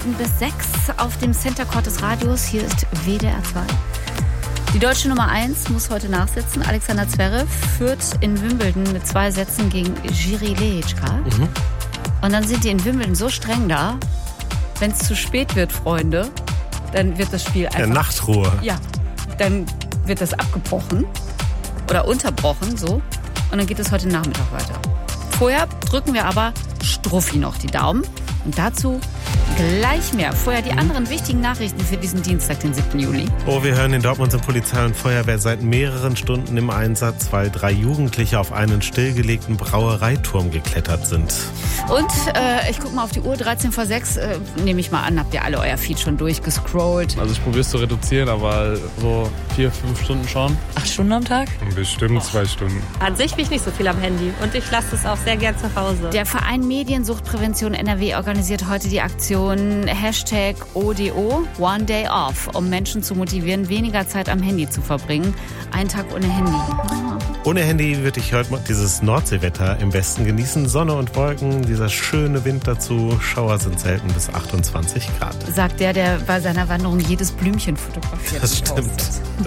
Minuten bis 6 auf dem Center Court des Radios. Hier ist WDR 2. Die deutsche Nummer 1 muss heute nachsitzen. Alexander Zverev führt in Wimbledon mit 2 Sätzen gegen Jiří Lehečka. Und dann sind die in Wimbledon so streng da, wenn es zu spät wird, Freunde, dann wird das Spiel einfach... Nachtruhe. Ja, dann wird das abgebrochen oder unterbrochen, so. Und dann geht es heute Nachmittag weiter. Vorher drücken wir aber Struffi noch die Daumen. Und dazu gleich mehr. Vorher die anderen wichtigen Nachrichten für diesen Dienstag, den 7. Juli. Oh, wir hören in Dortmund sind Polizei und Feuerwehr seit mehreren Stunden im Einsatz, weil 3 Jugendliche auf einen stillgelegten Brauereiturm geklettert sind. Und ich gucke mal auf die Uhr, 13 vor 6, nehme ich mal an, habt ihr alle euer Feed schon durchgescrollt. Also ich probiere es zu reduzieren, aber so 4-5 Stunden schon. 8 Stunden am Tag? Bestimmt 2 Stunden. An sich bin ich nicht so viel am Handy und ich lasse es auch sehr gern zu Hause. Der Verein Mediensuchtprävention NRW organisiert heute die Aktion #ODO, One Day Off, um Menschen zu motivieren, weniger Zeit am Handy zu verbringen. Einen Tag ohne Handy. Ohne Handy würde ich heute dieses Nordseewetter im Westen genießen. Sonne und Wolken, dieser schöne Wind dazu. Schauer sind selten bis 28 Grad. Sagt der bei seiner Wanderung jedes Blümchen fotografiert. Das stimmt.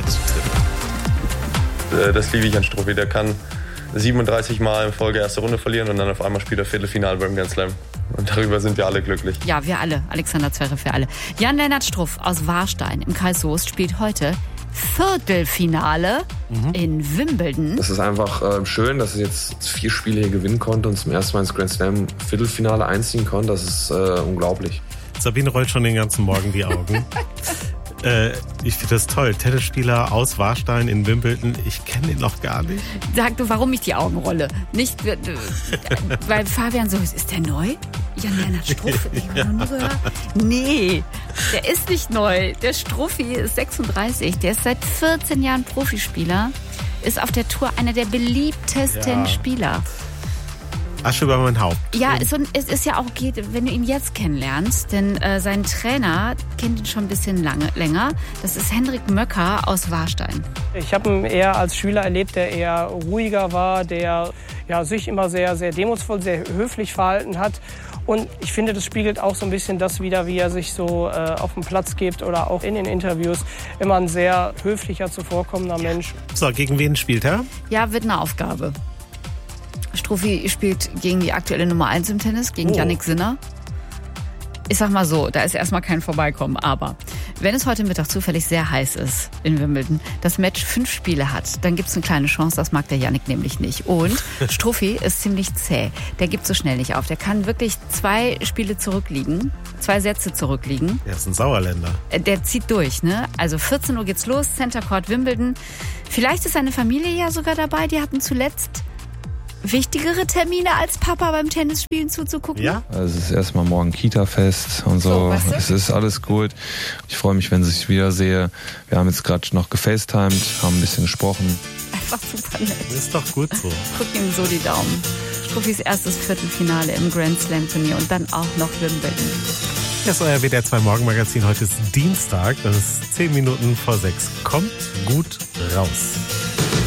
Das liebe ich an Struffi. Der kann 37 Mal in Folge erste Runde verlieren und dann auf einmal spielt er Viertelfinale beim Grand Slam. Und darüber sind wir alle glücklich. Ja, wir alle. Alexander Zverev für alle. Jan-Lennart Struff aus Warstein im Kreis Soest spielt heute Viertelfinale in Wimbledon. Das ist einfach schön, dass ich jetzt 4 Spiele hier gewinnen konnte und zum ersten Mal ins Grand Slam Viertelfinale einziehen konnte. Das ist unglaublich. Sabine rollt schon den ganzen Morgen die Augen. Ich finde das toll. Tennisspieler aus Warstein in Wimbledon. Ich kenne ihn noch gar nicht. Sag du, warum ich die Augen rolle? Nicht, weil Fabian so ist der neu? Jan-Lennart Struff? Ich habe noch nie gehört. Nee, der ist nicht neu. Der Struffi ist 36. Der ist seit 14 Jahren Profispieler. Ist auf der Tour einer der beliebtesten Spieler. Asche über mein Haupt. Ja, es ist ja auch okay, wenn du ihn jetzt kennenlernst, denn sein Trainer kennt ihn schon ein bisschen länger. Das ist Hendrik Möcker aus Warstein. Ich habe ihn eher als Schüler erlebt, der eher ruhiger war, der sich immer sehr, sehr demutsvoll, sehr höflich verhalten hat. Und ich finde, das spiegelt auch so ein bisschen das wider, wie er sich so auf den Platz gibt oder auch in den Interviews. Immer ein sehr höflicher, zuvorkommender Mensch. So, gegen wen spielt er? Ja, wird eine Aufgabe. Struffi spielt gegen die aktuelle Nummer 1 im Tennis, gegen Jannik Sinner. Ich sag mal so, da ist erstmal kein Vorbeikommen. Aber wenn es heute Mittag zufällig sehr heiß ist in Wimbledon, das Match 5 Spiele hat, dann gibt es eine kleine Chance, das mag der Jannik nämlich nicht. Und Struffi ist ziemlich zäh. Der gibt so schnell nicht auf. Der kann wirklich 2 Spiele zurückliegen, 2 Sätze zurückliegen. Der ist ein Sauerländer. Der zieht durch, ne? Also 14 Uhr geht's los, Center Court Wimbledon. Vielleicht ist seine Familie ja sogar dabei. Die hatten zuletzt wichtigere Termine als Papa beim Tennisspielen zuzugucken? Ja. Also es ist erstmal morgen Kita-Fest und so. Weißt du? Es ist alles gut. Ich freue mich, wenn ich wieder sehe. Wir haben jetzt gerade noch gefacetimed, haben ein bisschen gesprochen. Einfach super nett. Ist doch gut so. Guck ihm so die Daumen. Struffis erstes Viertelfinale im Grand Slam Turnier und dann auch noch Wimbledon. Das ist euer WDR 2 Morgenmagazin. Heute ist Dienstag, das ist 10 Minuten vor 6. Kommt gut raus.